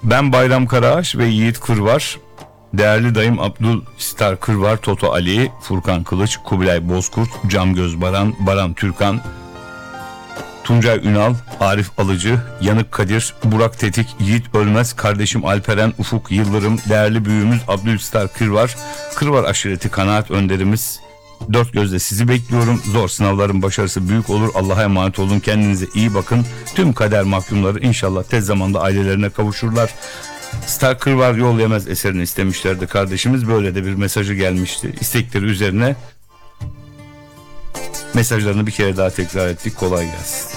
Ben Bayram Karaağaç ve Yiğit Kırvar, değerli dayım Abdul Star Kırvar, Toto Ali, Furkan Kılıç, Kubilay Bozkurt, Camgöz Baran, Baran Türkan, Tuncay Ünal, Arif Alıcı, Yanık Kadir, Burak Tetik, Yiğit Ölmez, kardeşim Alperen, Ufuk Yıldırım, değerli büyüğümüz Abdülstar Kırvar, Kırvar aşireti kanaat önderimiz. Dört gözle sizi bekliyorum. Zor sınavların başarısı büyük olur. Allah'a emanet olun. Kendinize iyi bakın. Tüm kader mahkumları inşallah tez zamanda ailelerine kavuşurlar. Star Kırvar Yol Yemez eserini istemişlerdi kardeşimiz. Böyle de bir mesajı gelmişti. İstekleri üzerine mesajlarını bir kere daha tekrar ettik. Kolay gelsin.